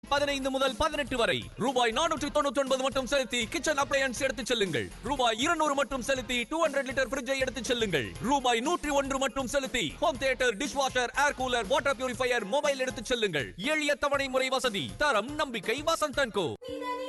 15 முதல் 18 வரை ரூபாய் 499 மட்டும் செலுத்தி கிச்சன் அப்ளையன்ஸ் எடுத்துச் செல்லுங்கள். ரூபாய் 200 மட்டும் செலுத்தி 200 லிட்டர் ஃப்ரிட்ஜை எடுத்துச் செல்லுங்கள். ரூபாய் 101 மட்டும் செலுத்தி home theatre, dish washer, air cooler, water purifier, mobile எடுத்துச் செல்லுங்கள். எளிய தவணை முறை வசதி. தரம், நம்பிக்கை, வசந்த் அண்ட் கோ.